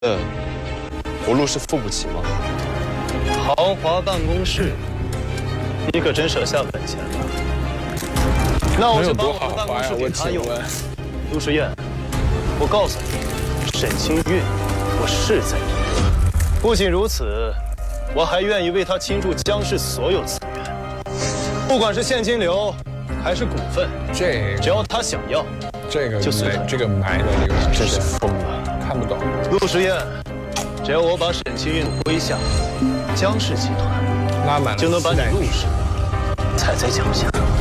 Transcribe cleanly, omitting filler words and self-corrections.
我陆氏付不起吗？ 豪华办公室，你可真舍下本钱了。那我就把我的办公室给他用。陆时宴，我告诉你，沈清韵，我是在意。不仅如此，我还愿意为他倾注江氏所有资源，不管是现金流还是股份，只要他想要，就随他。 这个埋的有点真是疯了， 看不懂。 陆时宴，只要我把沈清韵麾下江氏集团拉满了， 就能把你陆氏踩在脚下。